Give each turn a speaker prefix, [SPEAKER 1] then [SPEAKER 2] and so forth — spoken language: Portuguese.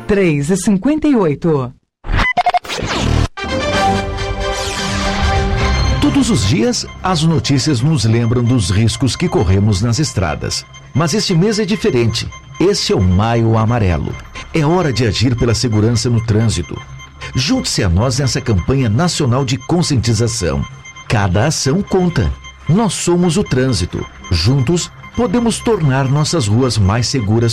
[SPEAKER 1] 3h58.
[SPEAKER 2] Todos os dias, as notícias nos lembram dos riscos que corremos nas estradas. Mas este mês é diferente. Este é o Maio Amarelo. É hora de agir pela segurança no trânsito. Junte-se a nós nessa campanha nacional de conscientização. Cada ação conta. Nós somos o trânsito. Juntos, podemos tornar nossas ruas mais seguras